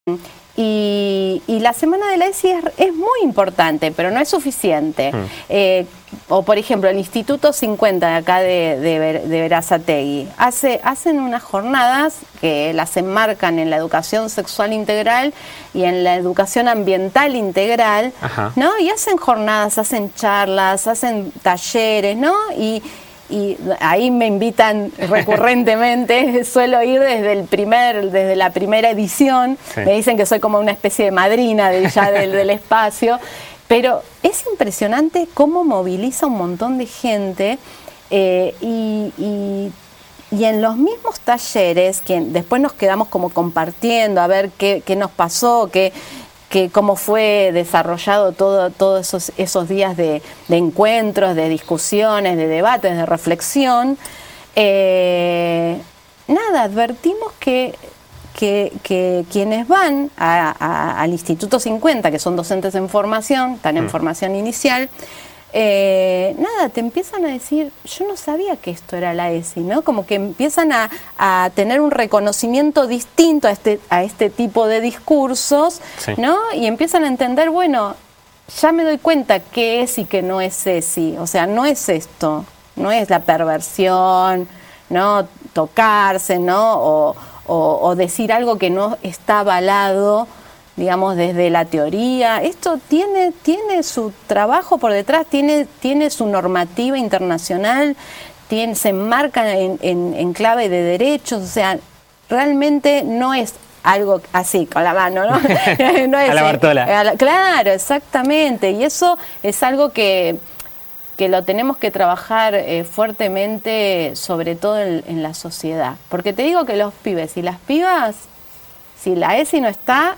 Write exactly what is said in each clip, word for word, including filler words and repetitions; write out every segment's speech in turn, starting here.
Y, y la semana de la ESI es, es muy importante, pero no es suficiente. Mm. Eh, o por ejemplo, el Instituto cincuenta de acá de, de, de Berazategui hace, hacen unas jornadas que las enmarcan en la educación sexual integral y en la educación ambiental integral, ¿no? Y hacen jornadas, hacen charlas, hacen talleres, ¿no? Y Y ahí me invitan recurrentemente, suelo ir desde el primer, desde la primera edición, sí. Me dicen que soy como una especie de madrina de, ya del, del espacio, pero es impresionante cómo moviliza un montón de gente eh, y, y, y en los mismos talleres, que después nos quedamos como compartiendo, a ver qué, qué nos pasó, qué... que cómo fue desarrollado todo, todos esos, esos días de, de encuentros, de discusiones, de debates, de reflexión. Eh, nada, advertimos que, que, que quienes van a, a, al Instituto cincuenta, que son docentes en formación, están en mm. formación inicial, Eh, nada, te empiezan a decir, yo no sabía que esto era la ESI, ¿no? Como que empiezan a, a tener un reconocimiento distinto a este, a este tipo de discursos, sí. ¿no? Y empiezan a entender, bueno, ya me doy cuenta qué es y qué no es ESI, o sea, no es esto, no es la perversión, ¿no? Tocarse, ¿no? O, o, o decir algo que no está avalado, digamos, desde la teoría. Esto tiene, tiene su trabajo por detrás, tiene, tiene su normativa internacional, tiene, se enmarca en, en, en clave de derechos, o sea, realmente no es algo así, con la mano, ¿no? No es, a la Bartola. A la, claro, exactamente, y eso es algo que, que lo tenemos que trabajar eh, fuertemente, sobre todo en, en la sociedad. Porque te digo que los pibes y las pibas, si la ESI no está,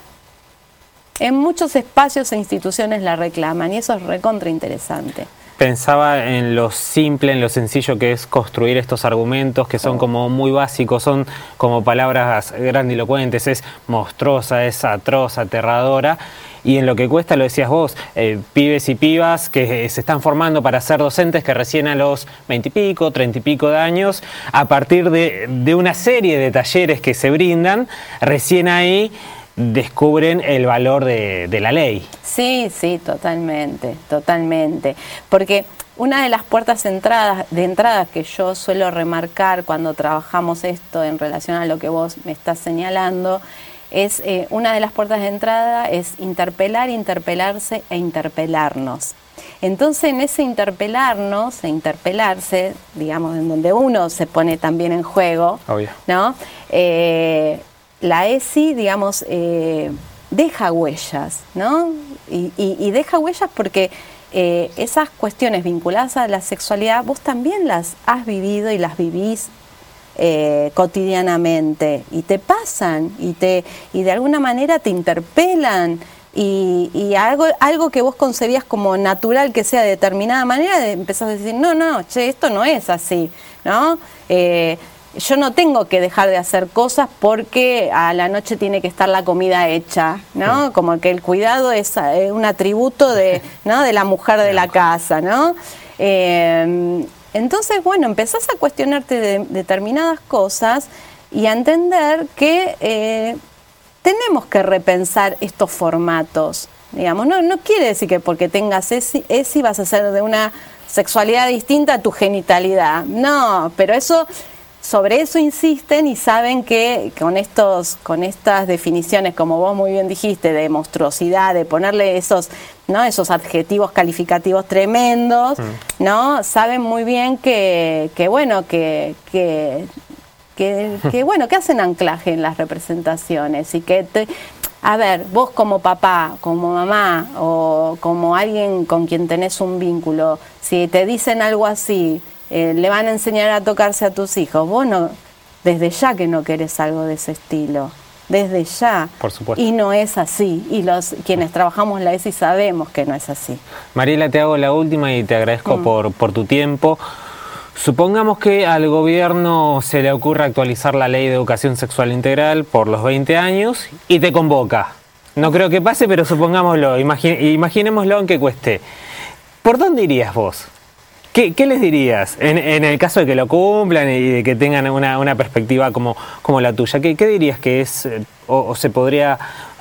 en muchos espacios e instituciones la reclaman, y eso es recontra interesante. Pensaba en lo simple, en lo sencillo que es construir estos argumentos que son como muy básicos, son como palabras grandilocuentes, es monstruosa, es atroz, aterradora, y en lo que cuesta, lo decías vos, eh, pibes y pibas que se están formando para ser docentes, que recién a los veintipico, treinta y pico de años, a partir de, de una serie de talleres que se brindan, recién ahí descubren el valor de, de la ley. Sí, sí, totalmente, totalmente. Porque una de las puertas de entrada, de entrada que yo suelo remarcar cuando trabajamos esto en relación a lo que vos me estás señalando, es eh, una de las puertas de entrada es interpelar, interpelarse e interpelarnos. Entonces, en ese interpelarnos e interpelarse, digamos, en donde uno se pone también en juego, obvio, ¿no? Eh, La ESI, digamos, eh, deja huellas, ¿no? Y, y, y deja huellas porque eh, esas cuestiones vinculadas a la sexualidad vos también las has vivido y las vivís eh, cotidianamente y te pasan y, te, y de alguna manera te interpelan y, y algo, algo que vos concebías como natural que sea de determinada manera, empezás a decir, no, no, che, esto no es así, ¿no? Eh, Yo no tengo que dejar de hacer cosas porque a la noche tiene que estar la comida hecha, ¿no? Sí. Como que el cuidado es un atributo de, ¿no? de la mujer de la casa, ¿no? Eh, entonces, bueno, empezás a cuestionarte de determinadas cosas y a entender que eh, tenemos que repensar estos formatos, digamos. No, no quiere decir que porque tengas ESI, ESI vas a ser de una sexualidad distinta a tu genitalidad. No, pero eso... Sobre eso insisten y saben que con estos, con estas definiciones, como vos muy bien dijiste, de monstruosidad, de ponerle esos, ¿no? esos adjetivos calificativos tremendos, mm. ¿no? Saben muy bien que, que bueno, que, que, que, que bueno, que hacen anclaje en las representaciones y que te, a ver, vos como papá, como mamá o como alguien con quien tenés un vínculo, si te dicen algo así, Eh, le van a enseñar a tocarse a tus hijos. Vos no, desde ya que no querés algo de ese estilo, desde ya. Por supuesto. Y no es así. Y los quienes trabajamos la ESI sabemos que no es así. Mariela, te hago la última y te agradezco mm. por, por tu tiempo. Supongamos que al gobierno se le ocurre actualizar la ley de educación sexual integral por los veinte años y te convoca. No creo que pase, pero supongámoslo, imagi- imaginémoslo en que cueste. ¿Por dónde irías vos? ¿Qué, ¿Qué les dirías en, en el caso de que lo cumplan y de que tengan una, una perspectiva como, como la tuya? ¿Qué, qué dirías que es o, o se podría